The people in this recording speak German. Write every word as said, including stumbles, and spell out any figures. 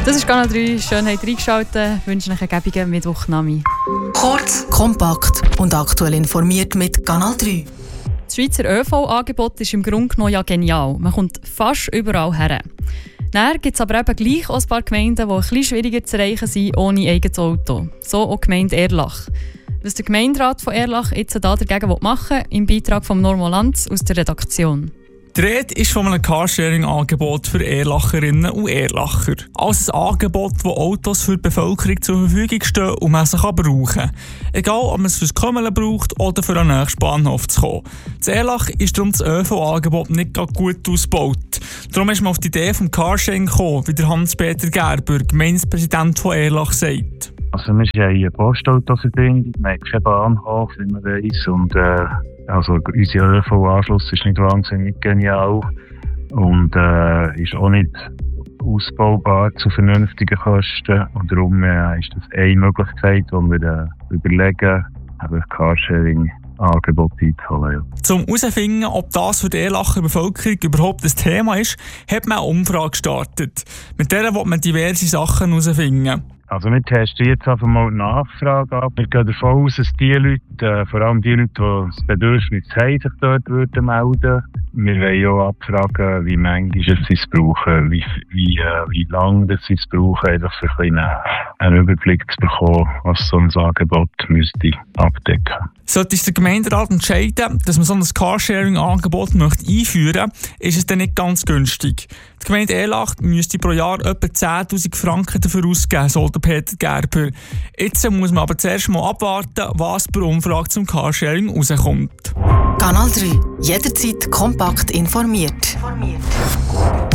Das ist Kanal drei. Schön, habt ihr eingeschaltet. Ich wünsche euch einen gäbigen Mittwochnami. Kurz, kompakt und aktuell informiert mit Kanal drei. Das Schweizer ÖV-Angebot ist im Grunde genommen ja genial. Man kommt fast überall her. Dann gibt es aber eben gleich auch ein paar Gemeinden, die ein bisschen schwieriger zu erreichen sind ohne eigenes Auto. So auch die Gemeinde Erlach. Was der Gemeinderat von Erlach jetzt da dagegen machen will, im Beitrag von Normo Lanz aus der Redaktion. Die Rede ist von einem Carsharing-Angebot für Erlacherinnen und Erlacher. Also ein Angebot, das Autos für die Bevölkerung zur Verfügung stehen und man sie brauchen kann. Egal, ob man es fürs Kommen braucht oder für den nächsten Bahnhof zu kommen. In Erlach ist darum das ÖV-Angebot nicht gut ausgebaut. Darum ist man auf die Idee vom Carsharing gekommen, wie der Hans-Peter Gerber, Gemeindepräsident von Erlach, sagt. Also wir haben eine Postautofverbindung, wir haben keinen Bahnhof, wie man weiss, und äh, also unser ÖV-Anschluss ist nicht wahnsinnig genial und äh, ist auch nicht ausbaubar zu vernünftigen Kosten, und darum äh, ist das eine Möglichkeit, die wir äh, überlegen, eben Carsharing Angebot einzuholen. Ja. Zum herauszufinden, ob das für die Erlacher Bevölkerung überhaupt ein Thema ist, hat man eine Umfrage gestartet. Mit der will man diverse Sachen herausfinden. Also wir testen jetzt einfach mal die Nachfrage ab. Wir gehen davon aus, dass die Leute, äh, vor allem die Leute, die das Bedürfnis haben, sich dort würden melden. Wir wollen auch abfragen, wie manchmal sie es brauchen, wie, wie, äh, wie lange sie es brauchen, einfach für ein bisschen einen Überblick zu bekommen, was so ein Angebot müsste abdecken. Sollte sich der Gemeinderat entscheiden, dass man so ein Carsharing-Angebot einführen möchte, ist es dann nicht ganz günstig. Die Gemeinde Erlach müsste pro Jahr etwa zehntausend Franken dafür ausgeben, so der Peter Gerber. Jetzt muss man aber zuerst mal abwarten, was bei der Umfrage zum Carsharing rauskommt. Kanal drei. Jederzeit kompakt informiert. informiert.